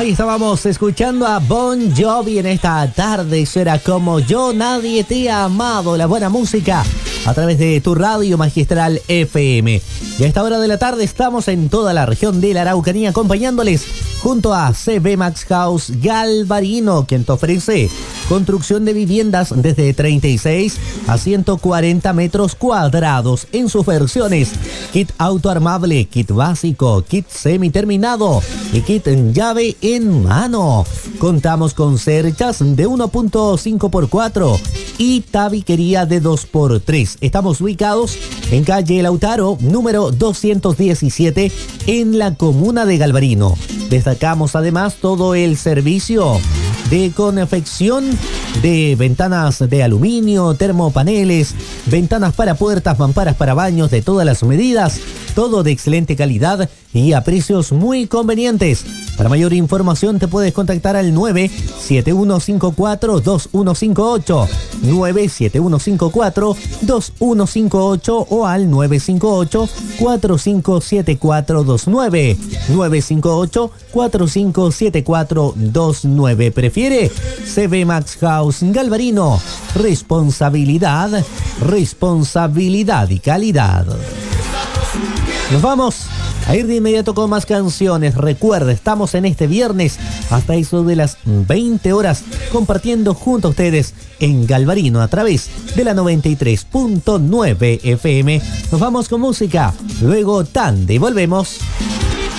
Ahí estábamos escuchando a Bon Jovi en esta tarde. Será como yo, nadie te ha amado. La buena música a través de tu radio magistral FM. Y a esta hora de la tarde estamos en toda la región de la Araucanía acompañándoles junto a CB Max House Galvarino, quien te ofrece construcción de viviendas desde 36 a 140 metros cuadrados en sus versiones: kit autoarmable, kit básico, kit semiterminado y kit en llave en mano. Contamos con cerchas de 1.5x4 y tabiquería de 2x3. Estamos ubicados en calle Lautaro, número 217, en la comuna de Galvarino. Destacamos además todo el servicio de confección de ventanas de aluminio, termopaneles, ventanas para puertas, mamparas para baños de todas las medidas, todo de excelente calidad y a precios muy convenientes. Para mayor información te puedes contactar al 97154-2158, 97154-2158 o al 958-457429, 958-457429. Prefiere CB Max House Galvarino. Responsabilidad y calidad. Nos vamos a ir de inmediato con más canciones. Recuerda, estamos en este viernes hasta eso de las 20 horas compartiendo junto a ustedes en Galvarino a través de la 93.9 FM. Nos vamos con música, luego Tande y volvemos.